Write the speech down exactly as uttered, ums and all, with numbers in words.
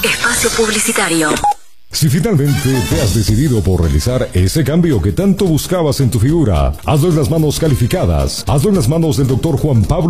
Espacio publicitario. Si finalmente te has decidido por realizar ese cambio que tanto buscabas en tu figura, hazlo en las manos calificadas, hazlo en las manos del doctor Juan Pablo